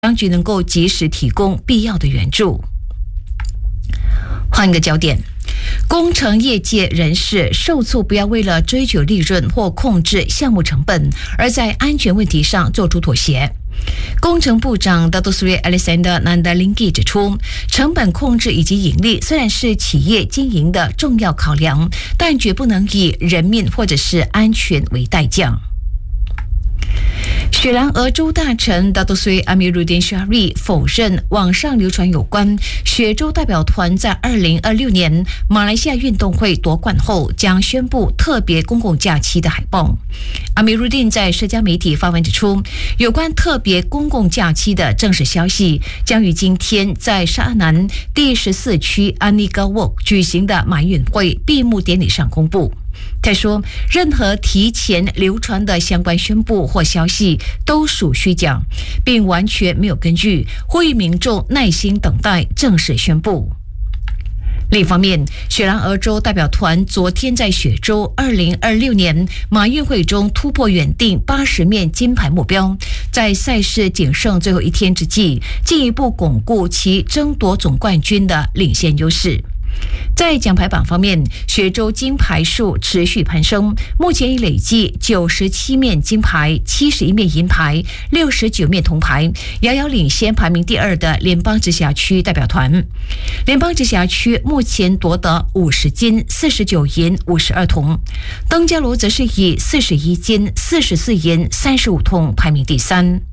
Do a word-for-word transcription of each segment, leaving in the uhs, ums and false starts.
当局能够及时提供必要的援助。换一个焦点，工程业界人士受促不要为了追求利润或控制项目成本，而在安全问题上做出妥协。工程部长 Datuk Seri Alexander Nandalingi 指出，成本控制以及盈利虽然是企业经营的重要考量，但绝不能以人命或者是安全为代价。雪兰莪州大臣 Datuk Seri Amiruddin Syahri 否认网上流传有关雪州代表团在二零二六年马来西亚运动会夺冠后将宣布特别公共假期的海报。Amiruddin 在社交媒体发文指出，有关特别公共假期的正式消息将于今天在沙阿南第十四区 Anigawok 举行的马运会闭幕典礼上公布。他说，任何提前流传的相关宣布或消息都属虚假，并完全没有根据，呼吁民众耐心等待正式宣布。另一方面，雪兰莪州代表团昨天在雪州二零二六年马运会中突破原定八十面金牌目标，在赛事仅剩最后一天之际，进一步巩固其争夺总冠军的领先优势。在奖牌榜方面，雪州金牌数持续攀升，目前已累计九十七面金牌、七十一面银牌、六十九面铜牌，遥遥领先排名第二的联邦直辖区代表团。联邦直辖区目前夺得五十金、四十九银、五十二铜，登嘉楼则是以四十一金、四十四银、三十五铜排名第三。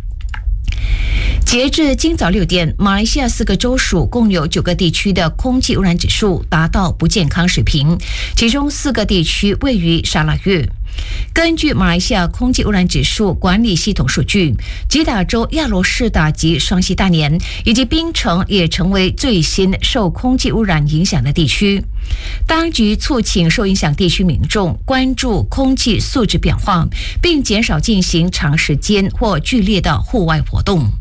截至今早六点，马来西亚四个州属共有九个地区的空气污染指数达到不健康水平，其中四个地区位于沙拉越。根据马来西亚空气污染指数管理系统数据，吉打州亚罗士打及双溪大年以及槟城也成为最新受空气污染影响的地区。当局促请受影响地区民众关注空气素质变化，并减少进行长时间或剧烈的户外活动。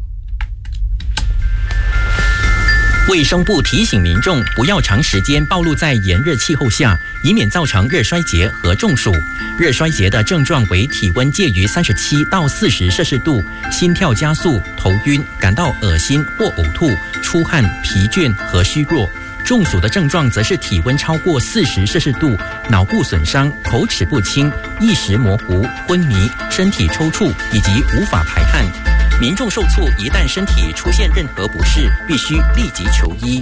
卫生部提醒民众不要长时间暴露在炎热气候下，以免造成热衰竭和中暑。热衰竭的症状为体温介于三十七到四十摄氏度，心跳加速、头晕、感到恶心或呕吐、出汗、疲倦和虚弱。中暑的症状则是体温超过四十摄氏度，脑部损伤、口齿不清、意识模糊、昏迷、身体抽搐以及无法排汗。民众受促，一旦身体出现任何不适，必须立即求医。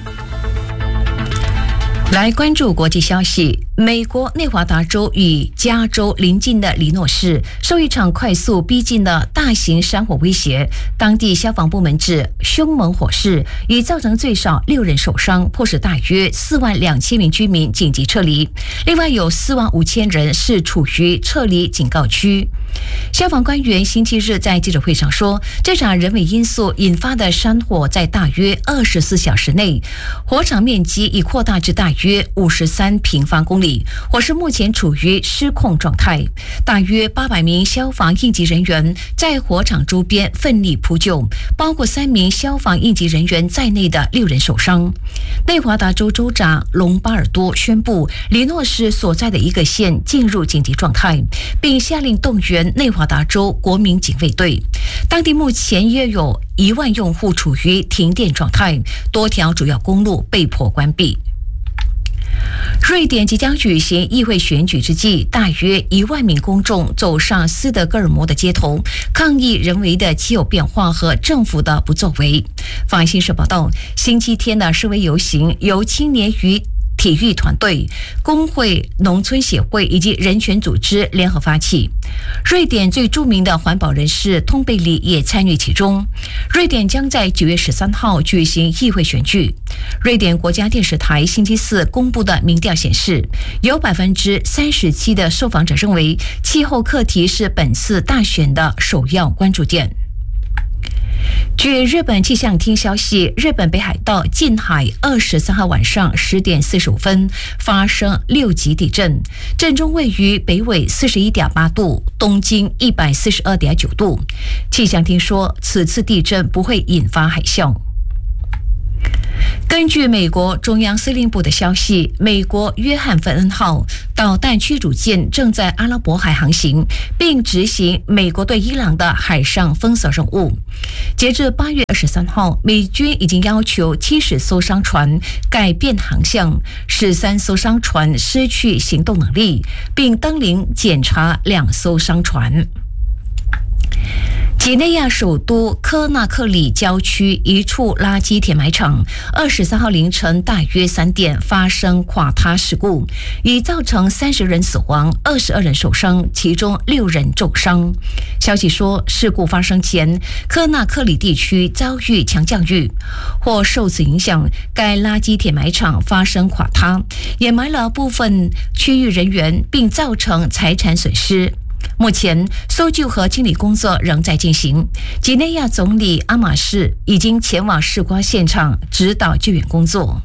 来关注国际消息，美国内华达州与加州邻近的里诺市受一场快速逼近的大型山火威胁，当地消防部门指凶猛火势已造成最少六人受伤，迫使大约四万两千名居民紧急撤离，另外有四万五千人是处于撤离警告区。消防官员星期日在记者会上说，这场人为因素引发的山火在大约二十四小时内，火场面积已扩大至大约五十三平方公里，火势目前处于失控状态。大约八百名消防应急人员在火场周边奋力扑救，包括三名消防应急人员在内的六人受伤。内华达州州长隆巴尔多宣布，里诺市所在的一个县进入紧急状态，并下令动员内华达州国民警卫队。当地目前约有一万用户处于停电状态，多条主要公路被迫关闭。瑞典即将举行议会选举之际，大约一万名公众走上斯德哥尔摩的街头，抗议人为的气候变化和政府的不作为。法新社报道，星期天的示威游行由青年与体育团队、工会、农村协会以及人权组织联合发起。瑞典最著名的环保人士通贝里也参与其中。瑞典将在九月十三号举行议会选举。瑞典国家电视台星期四公布的民调显示，有百分之三十七的受访者认为气候课题是本次大选的首要关注点。据日本气象厅消息，日本北海道近海二十三号晚上十点四十五分发生六级地震，震中位于北纬四十一点八度，东经一百四十二点九度。气象厅说，此次地震不会引发海啸。 根据美国中央司令部的消息，美国约翰芬恩号导弹驱逐舰正在阿拉伯海航行，并执行美国对伊朗的海上封锁任务。截至八月二十三号，美军已经要求七十艘商船改变航向，使三艘商船失去行动能力，并登临检查两艘商船。几内亚首都科纳克里郊区一处垃圾填埋场，二十三号凌晨大约三点发生垮塌事故，已造成三十人死亡，二十二人受伤，其中六人重伤。消息说，事故发生前，科纳克里地区遭遇强降雨，或受此影响，该垃圾填埋场发生垮塌，掩埋了部分区域人员，并造成财产损失。目前搜救和清理工作仍在进行。几内亚总理阿马士已经前往事故现场指导救援工作。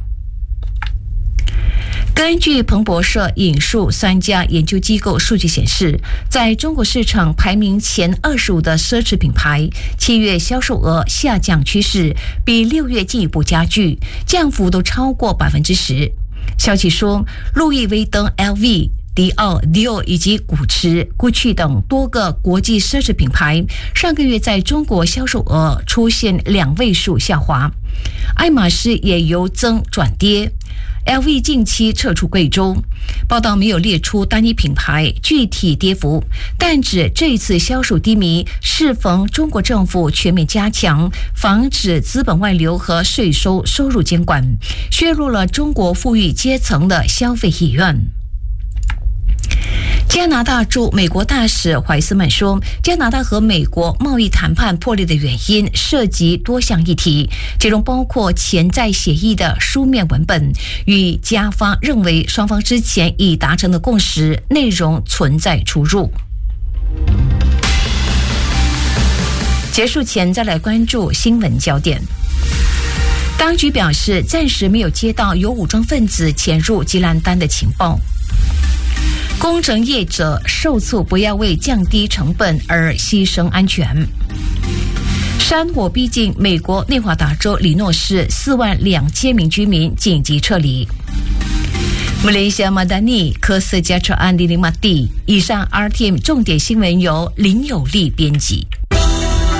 根据彭博社引述三家研究机构数据显示，在中国市场排名前二十五的奢侈品牌，七月销售额下降趋势比六月进一步加剧，降幅都超过百分之十。消息说，路易威登 L V、迪奥、Dior 以及古驰、Gucci 等多个国际奢侈品牌上个月在中国销售额出现两位数下滑，爱马仕也由增转跌。L V 近期撤出贵州，报道没有列出单一品牌具体跌幅，但指这次销售低迷适逢中国政府全面加强防止资本外流和税收收入监管，削弱了中国富裕阶层的消费意愿。加拿大驻美国大使怀斯曼说，加拿大和美国贸易谈判破裂的原因涉及多项议题，其中包括潜在协议的书面文本与加方认为双方之前已达成的共识内容存在出入。结束前再来关注新闻焦点。当局表示，暂时没有接到有武装分子潜入吉兰丹的情报。工程业者受促不要为降低成本而牺牲安全。山火逼近美国内华达州里诺市，四万两千名居民紧急撤离。马来西亚马达尼科斯加车安迪林马蒂。以上 R T M 重点新闻由林有利编辑。